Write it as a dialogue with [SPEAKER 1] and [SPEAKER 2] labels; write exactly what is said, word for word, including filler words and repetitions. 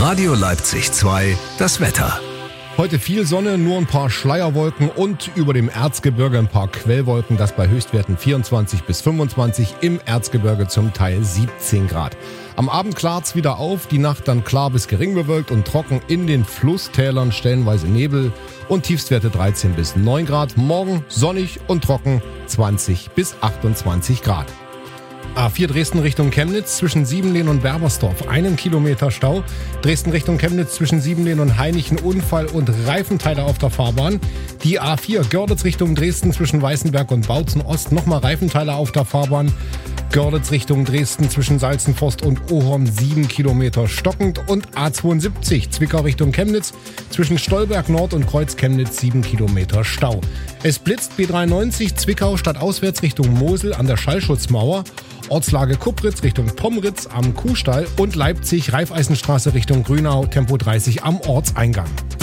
[SPEAKER 1] Radio Leipzig zwei, das Wetter.
[SPEAKER 2] Heute viel Sonne, nur ein paar Schleierwolken und über dem Erzgebirge ein paar Quellwolken, das bei Höchstwerten vierundzwanzig bis fünfundzwanzig, im Erzgebirge zum Teil siebzehn Grad. Am Abend klart's wieder auf, die Nacht dann klar bis gering bewölkt und trocken, in den Flusstälern stellenweise Nebel und Tiefstwerte dreizehn bis neun Grad. Morgen sonnig und trocken, zwanzig bis achtundzwanzig Grad. A vier Dresden Richtung Chemnitz zwischen Siebenlehn und Werbersdorf, einen Kilometer Stau. Dresden Richtung Chemnitz zwischen Siebenlehn und Hainichen, Unfall und Reifenteile auf der Fahrbahn. Die A vier Görlitz Richtung Dresden zwischen Weißenberg und Bautzen Ost, nochmal Reifenteile auf der Fahrbahn. Görlitz Richtung Dresden zwischen Salzenforst und Ohorn, sieben Kilometer stockend. Und A zweiundsiebzig Zwickau Richtung Chemnitz zwischen Stolberg Nord und Kreuz Chemnitz, sieben Kilometer Stau. Es blitzt B dreiundneunzig Zwickau stadtauswärts Richtung Mosel an der Schallschutzmauer. Ortslage Kupritz Richtung Pomritz am Kuhstall und Leipzig Raiffeisenstraße Richtung Grünau, Tempo dreißig am Ortseingang.